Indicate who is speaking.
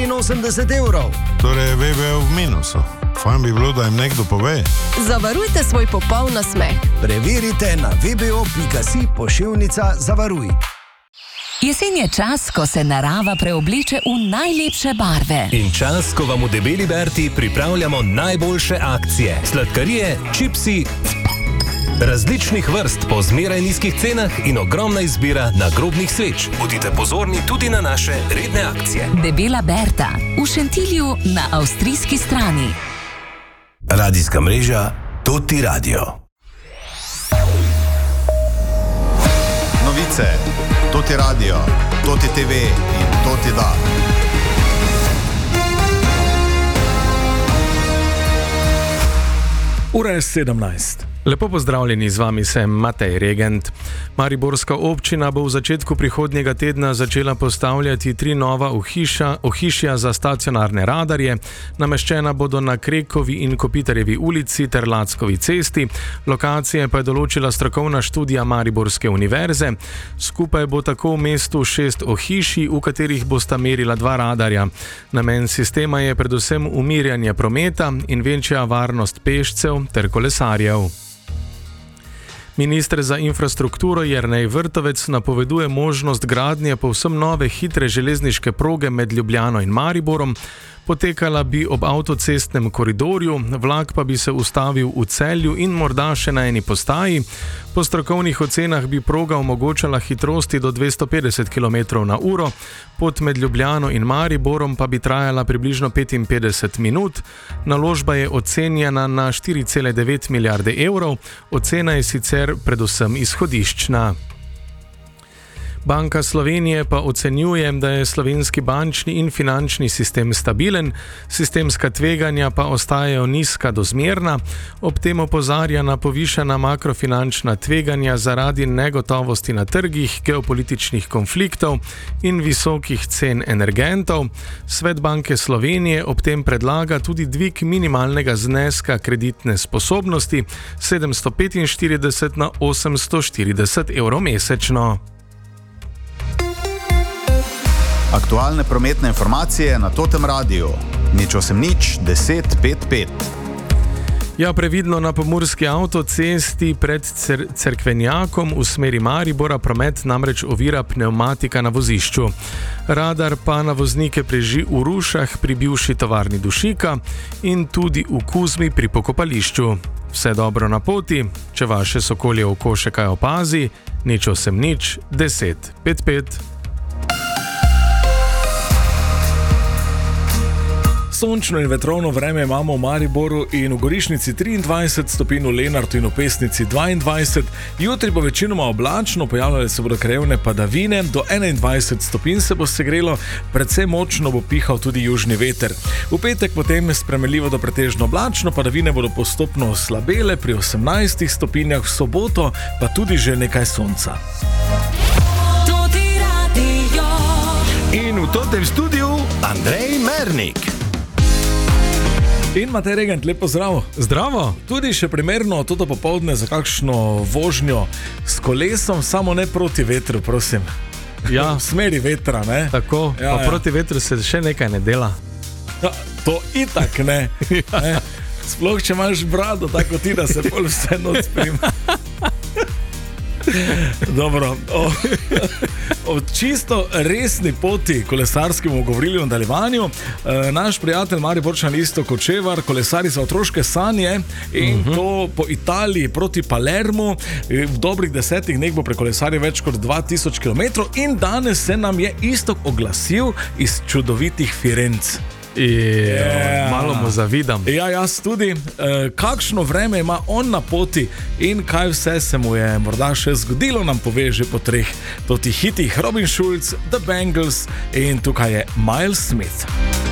Speaker 1: €85.
Speaker 2: Torej je VBO v minusu. Fajn bi bilo, da jim nekdo pove.
Speaker 3: Zavarujte svoj popoln nasmeh.
Speaker 1: Preverite na vbo.si/zavaruj.
Speaker 4: Jesen je čas, ko se narava preobleče v najlepše barve.
Speaker 5: In čas, ko vam v Debeli Berti pripravljamo najboljše akcije. Sladkarije, čipsi, različnih vrst po zmeraj nizkih cenah in ogromna izbira nagrobnih sveč. Bodite pozorni tudi na naše redne akcije.
Speaker 4: Debela Berta v Šentilju na avstrijski strani.
Speaker 6: Radijska mreža Toti Radio.
Speaker 7: Novice, Toti Radio, Toti TV in Toti Da.
Speaker 8: Ura je 17.
Speaker 9: Lepo pozdravljeni, z vami sem Matej Regent. Mariborska občina bo v začetku prihodnjega tedna začela postavljati 3 nova ohišja za stacionarne radarje. Nameščena bodo na Krekovi in Kopitarjevi ulici ter Lackovi cesti. Lokacije pa je določila strokovna študija Mariborske univerze. Skupaj bo tako v mestu 6 ohišij, v katerih bosta merila 2 radarja. Namen sistema je predvsem umirjanje prometa in večja varnost pešcev ter kolesarjev. Minister za infrastrukturo Jernej Vrtovec napoveduje možnost gradnje povsem nove hitre železniške proge med Ljubljano in Mariborom. Potekala bi ob avtocestnem koridorju, vlak pa bi se ustavil v Celju in morda še na eni postaji. Po strokovnih ocenah bi proga omogočala hitrosti do 250 km/h, pot med Ljubljano in Mariborom pa bi trajala približno 55 minut. Naložba je ocenjena na 4,9 milijarde evrov, ocena je sicer predvsem izhodiščna. Banka Slovenije pa ocenjuje, da je slovenski bančni in finančni sistem stabilen, sistemska tveganja pa ostajajo nizka do zmerna, ob tem opozarja na povišana makrofinančna tveganja zaradi negotovosti na trgih, geopolitičnih konfliktov in visokih cen energentov. Svet Banke Slovenije ob tem predlaga tudi dvig minimalnega zneska kreditne sposobnosti 745 na 840 evrov mesečno.
Speaker 7: Aktualne prometne informacije na Totem Radiu. 080 10 55.
Speaker 9: Ja, previdno na pomurski avtocesti pred Cerkvenjakom v smeri Maribora promet namreč ovira pnevmatika na vozišču. Radar pa na voznike preži v Rušah pri bivši tovarni dušika in tudi v Kuzmi pri pokopališču. Vse dobro na poti, če vaše sokolje oko še kaj opazi, 080 10 55.
Speaker 8: Sončno in vetrovno vreme imamo v Mariboru in v Gorišnici 23 stopinj, v Lenartu in v Pesnici 22. Jutri bo večinoma oblačno, pojavljale se bodo krajevne padavine, do 21 stopinj se bo segrelo, predvsem močno bo pihal tudi južni veter. V petek potem spremenljivo do pretežno oblačno, padavine bodo postopno slabele pri 18 stopinjah, v soboto pa tudi že nekaj sonca.
Speaker 6: In v Totem studiu Andrej Mernik.
Speaker 8: In Matej Regent, lepo zdravo.
Speaker 9: Zdravo.
Speaker 8: Tudi še primerno toto popoldne za kakšno vožnjo s kolesom, samo ne proti vetru, prosim.
Speaker 9: Ja.
Speaker 8: V smeri vetra, ne?
Speaker 9: Tako, ja, pa proti vetru se še nekaj ne dela.
Speaker 8: Ja, to itak ne. Ne? Sploh, če imaš brado, tako ti, da se pol vse noč sprima. Dobro, o čisto resni poti kolesarski bomo govorili v nadaljevanju. Naš prijatelj Mariborčan Isto Kočevar kolesari za otroške sanje in to po Italiji proti Palermu. V dobrih 10 dneh bo prekolesaril več kot 2000 km in danes se nam je Istok oglasil iz čudovitih Firenc.
Speaker 9: Malo mu zavidam.
Speaker 8: Ja, jaz tudi. Kakšno vreme ima on na poti in kaj vse se mu je morda še zgodilo, nam pove že po 3 hitih: Robin Schulz, The Bangles in tukaj je Miles Smith.